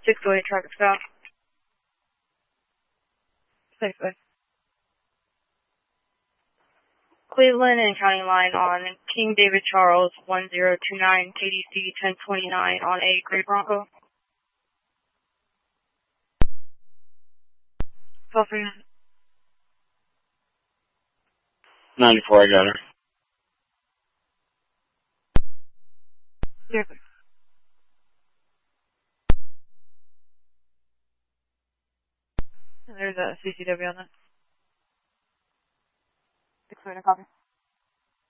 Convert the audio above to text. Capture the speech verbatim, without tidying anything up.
six oh eight traffic stop. six oh eight. Cleveland and County Line on King David Charles one zero two nine, K D C ten twenty-nine on a Gray Bronco. twelve three. ninety-four, I got her. Yes, there's a C C W on that. six oh eight, copy.